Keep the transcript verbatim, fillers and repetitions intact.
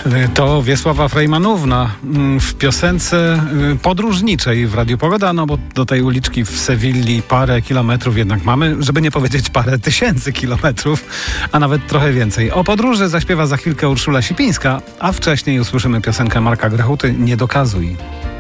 To Wiesława Frejmanówna w piosence podróżniczej w Radiu Pogoda, no bo do tej uliczki w Sewilli parę kilometrów jednak mamy, żeby nie powiedzieć parę tysięcy kilometrów, a nawet trochę więcej. O podróży zaśpiewa za chwilkę Urszula Sipińska, a wcześniej usłyszymy piosenkę Marka Grechuty „Nie dokazuj”.